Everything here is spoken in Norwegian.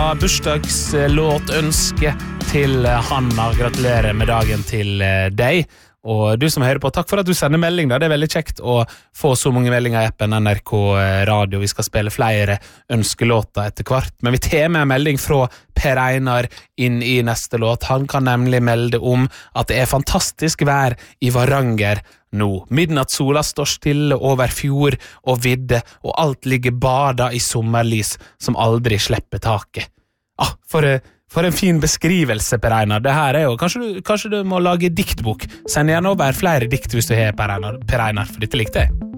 bursdagslåt ønske til Hanna. Gratulerer med dagen til deg. Og du som hører på, takk for at du sender melding da. Det veldig kjekt å få så mange meldinger I appen NRK Radio. Vi skal spille flere ønskelåter etter hvert. Men vi tar med en melding fra Per Einar inn I neste låt. Han kan nemlig melde om at det fantastisk vær I Varanger nå. Midnattssola står stille over fjord og vidde, og alt ligger bada I sommerlys som aldri slipper taket. For en fin beskrivelse, Per Einar. Det her jo, kanskje du må lage diktbok. Send gjerne over flere dikt hvis du har Per Einar, for dette likte jeg.